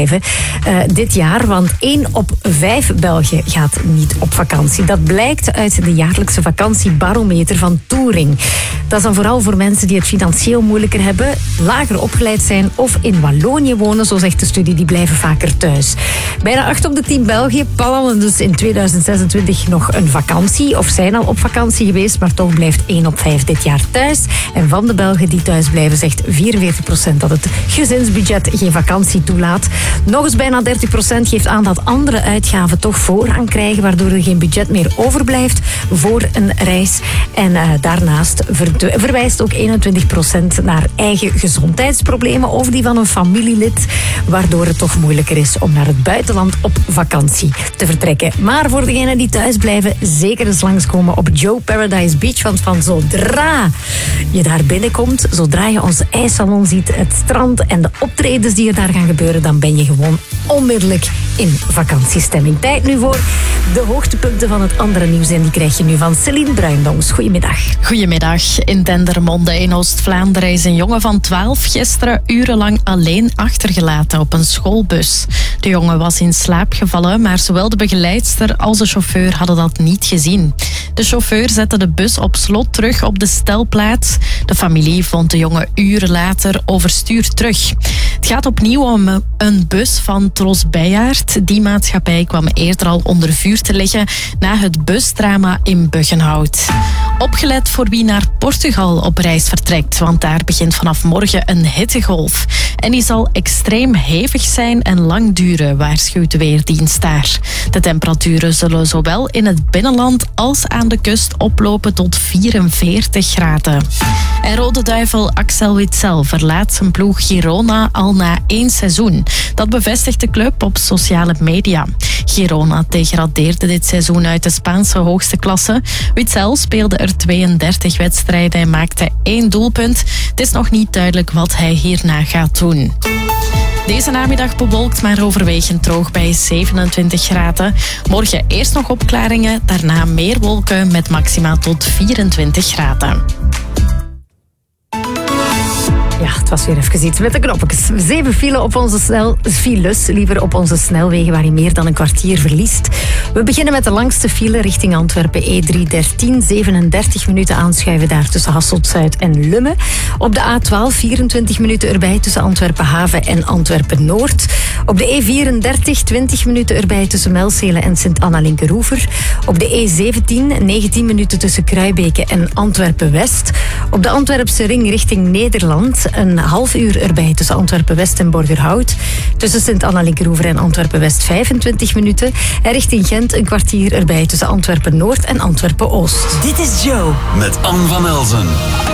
blijven dit jaar. Want 1 op 5 Belgen gaat niet op vakantie. Dat blijkt uit de jaarlijkse vakantiebarometer van Touring. Dat is dan vooral voor mensen die het financieel moeilijker hebben, lager opgeleid zijn of in Wallonië wonen, zo zegt de studie, die blijven vaker thuis. Bijna 8 op de 10 Belgen plannen dus in 2026 nog een vakantie of zijn al op vakantie geweest, maar toch blijft 1 op 5 dit jaar thuis. En van de Belgen die thuis blijven zegt 44% dat het gezinsbudget geen vakantie toelaat. Nog eens bijna 30% geeft aan dat andere uitgaven toch voorrang krijgen, waardoor er geen budget meer overblijft voor een reis. En daarnaast verwijst ook 21% naar eigen gezondheidsproblemen of die van een familielid, waardoor het toch moeilijker is om naar het buitenland op vakantie te vertrekken. Maar voor degenen die thuis blijven, zeker eens langskomen op Joe Paradise Beach, want van zodra je daar binnenkomt, zodra je onze ijssalon ziet, het strand en de optredens die er daar gaan gebeuren, dan ben je gewoon onmiddellijk in vakantiestemming. Tijd nu voor de hoogtepunten van het andere nieuws en die krijg je nu van Celine Bruindongs. Goedemiddag. Goedemiddag. In Dendermonde in Oost-Vlaanderen is een jongen van 12 gisteren urenlang alleen achtergelaten op een schoolbus. De jongen was in slaap gevallen, maar zowel de begeleidster als de chauffeur hadden dat niet gezien. De chauffeur zette de bus op slot terug op de stelplaats. De familie vond de jongen uren later overstuur terug. Het gaat opnieuw om een bus van Tros Bijaard. Die maatschappij kwam eerder al onder vuur te liggen na het busdrama in Buggenhout. Opgelet voor wie naar Portugal op reis vertrekt, want daar begint vanaf morgen een hittegolf. En die zal extreem hevig zijn en lang duren, waarschuwt de Weerdienst daar. De temperaturen zullen zowel in het binnenland als aan de kust oplopen tot 44 graden. En Rode Duivel Axel Witsel verlaat zijn ploeg Girona al na 1 seizoen. Dat bevestigt de club op sociale media. Girona degradeerde dit seizoen uit de Spaanse hoogste klasse. Witsel speelde er 32 wedstrijden en maakte 1 doelpunt. Het is nog niet duidelijk wat hij hierna gaat doen. Deze namiddag bewolkt, maar overwegend droog bij 27 graden. Morgen eerst nog opklaringen, daarna meer wolken met maxima tot 24 graden. Ja, het was weer even iets met de knopjes. 7 files op onze snelwegen waar je meer dan een kwartier verliest. We beginnen met de langste file richting Antwerpen. E313, 37 minuten aanschuiven daar tussen Hasselt-Zuid en Lummen. Op de A12, 24 minuten erbij tussen Antwerpen-Haven en Antwerpen-Noord. Op de E34, 20 minuten erbij tussen Melcelen en Sint-Anna-Linkeroever. Op de E17, 19 minuten tussen Kruibeke en Antwerpen-West. Op de Antwerpse ring richting Nederland een half uur erbij tussen Antwerpen-West en Borgerhout. Tussen Sint-Anna-Linkeroever en Antwerpen-West 25 minuten. En richting Gent een kwartier erbij tussen Antwerpen-Noord en Antwerpen-Oost. Dit is Joe. Met Anne van Elzen.